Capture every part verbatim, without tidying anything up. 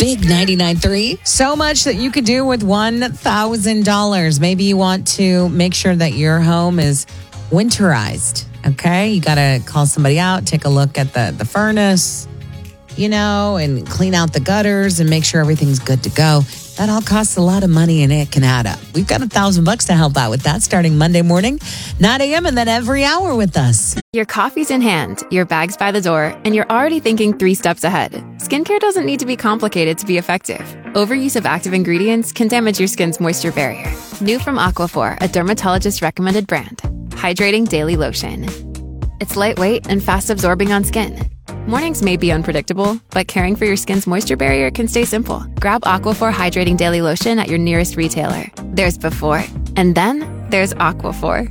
Big ninety-nine point three. So much that you could do with one thousand dollars. Maybe you want to make sure that your home is winterized. Okay, you got to call somebody out, take a look at the, the furnace, you know, and clean out the gutters and make sure everything's good to go. That all costs a lot of money and it can add up. We've got a thousand bucks to help out with that starting Monday morning, nine a.m. and then every hour with us. Your coffee's in hand, your bag's by the door, and you're already thinking three steps ahead. Skincare doesn't need to be complicated to be effective. Overuse of active ingredients can damage your skin's moisture barrier. New from Aquaphor, a dermatologist-recommended brand. Hydrating Daily Lotion. It's lightweight and fast-absorbing on skin. Mornings may be unpredictable, but caring for your skin's moisture barrier can stay simple. Grab Aquaphor Hydrating Daily Lotion at your nearest retailer. There's before, and then there's Aquaphor.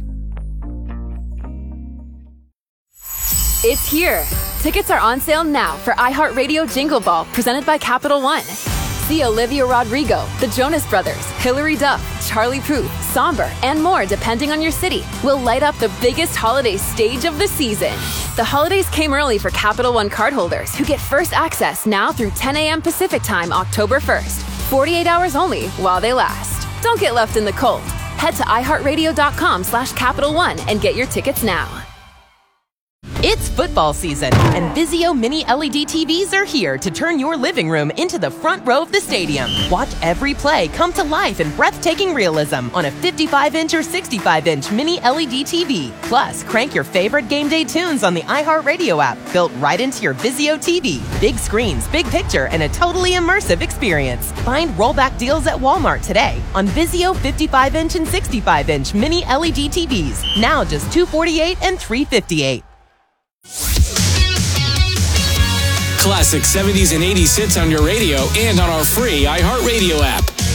It's here. Tickets are on sale now for iHeartRadio Jingle Ball, presented by Capital One. See Olivia Rodrigo, the Jonas Brothers, Hilary Duff, Charlie Puth, Somber, and more depending on your city will light up the biggest holiday stage of the season. The holidays came early for Capital One cardholders who get first access now through ten a.m. Pacific Time, October first. forty-eight hours only while they last. Don't get left in the cold. Head to iHeartRadio.com slash Capital One and get your tickets now. It's football season, and Vizio Mini L E D T Vs are here to turn your living room into the front row of the stadium. Watch every play come to life in breathtaking realism on a fifty-five inch or sixty-five inch Mini L E D T V. Plus, crank your favorite game day tunes on the iHeartRadio app, built right into your Vizio T V. Big screens, big picture, and a totally immersive experience. Find rollback deals at Walmart today on Vizio fifty-five inch and sixty-five inch Mini L E D T Vs. Now just two hundred forty-eight dollars and three hundred fifty-eight dollars. Classic seventies and eighties hits on your radio and on our free iHeartRadio app.